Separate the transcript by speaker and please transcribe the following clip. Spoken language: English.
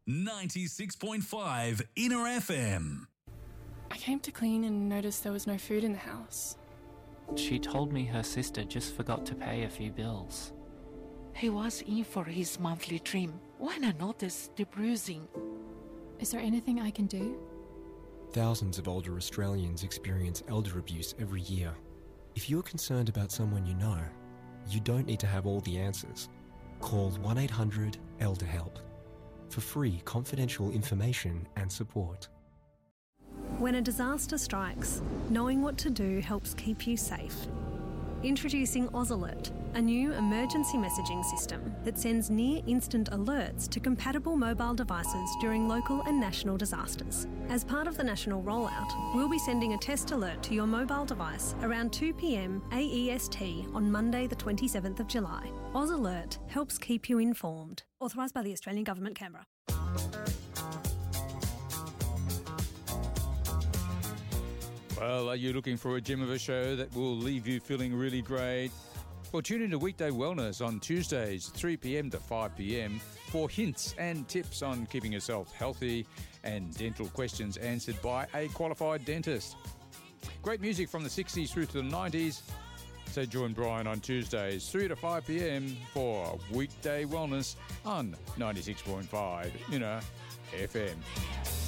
Speaker 1: 96.5 Inner FM.
Speaker 2: I came to clean and noticed there was no food in the house.
Speaker 3: She told me her sister just forgot to pay a few bills.
Speaker 4: He was in for his monthly trim when I noticed the bruising.
Speaker 5: Is there anything I can do?
Speaker 6: Thousands of older Australians experience elder abuse every year. If you're concerned about someone you know, you don't need to have all the answers. Call 1-800-ELDER-HELP for free confidential information and support.
Speaker 7: When a disaster strikes, knowing what to do helps keep you safe. Introducing AusAlert, a new emergency messaging system that sends near-instant alerts to compatible mobile devices during local and national disasters. As part of the national rollout, we'll be sending a test alert to your mobile device around 2 p.m. AEST on Monday the 27th of July. AusAlert helps keep you informed. Authorised by the Australian Government, Canberra.
Speaker 8: Well, are you looking for a gem of a show that will leave you feeling really great? Well, tune into Weekday Wellness on Tuesdays, 3 p.m. to 5 p.m. for hints and tips on keeping yourself healthy and dental questions answered by a qualified dentist. Great music from the 60s through to the 90s. So join Brian on Tuesdays, 3 to 5 p.m. for Weekday Wellness on 96.5 Inner FM.